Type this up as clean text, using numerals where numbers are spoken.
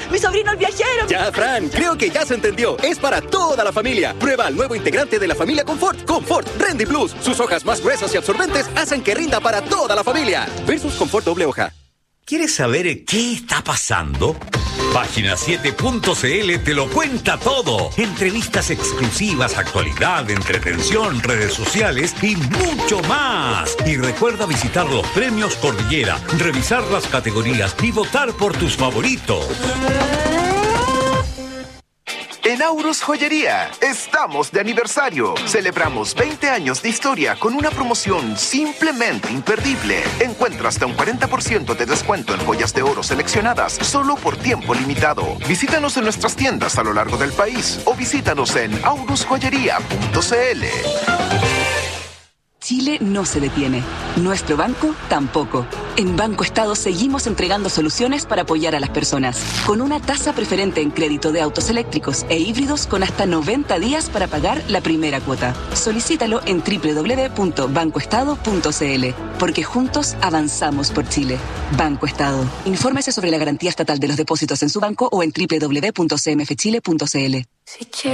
¡Mi sobrino el viajero! Ya, Fran, creo que ya se entendió. Es para toda la familia. Prueba el nuevo integrante de la familia Confort, Confort Rendy Plus. Sus hojas más gruesas y absorbentes hacen que rinda para toda la familia. Versus Confort doble hoja. ¿Quieres saber qué está pasando? Página7.cl te lo cuenta todo. Entrevistas exclusivas, actualidad, entretención, redes sociales y mucho más. Y recuerda visitar los premios Cordillera, revisar las categorías y votar por tus favoritos. En Aurus Joyería, estamos de aniversario. Celebramos 20 años de historia con una promoción simplemente imperdible. Encuentra hasta un 40% de descuento en joyas de oro seleccionadas solo por tiempo limitado. Visítanos en nuestras tiendas a lo largo del país o visítanos en aurusjoyería.cl. Chile no se detiene. Nuestro banco tampoco. En Banco Estado seguimos entregando soluciones para apoyar a las personas. Con una tasa preferente en crédito de autos eléctricos e híbridos con hasta 90 días para pagar la primera cuota. Solicítalo en www.bancoestado.cl. Porque juntos avanzamos por Chile. Banco Estado. Infórmese sobre la garantía estatal de los depósitos en su banco o en www.cmfchile.cl.